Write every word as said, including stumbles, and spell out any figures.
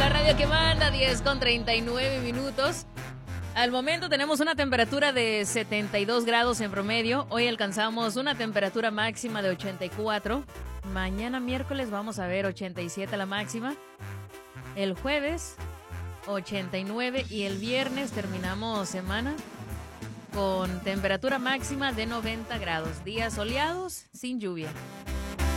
la radio que manda, diez con treinta y nueve minutos. Al momento tenemos una temperatura de setenta y dos grados en promedio. Hoy alcanzamos una temperatura máxima de ochenta y cuatro. Mañana miércoles vamos a ver ochenta y siete la máxima. El jueves ochenta y nueve y el viernes terminamos semana con temperatura máxima de noventa grados. Días soleados sin lluvia.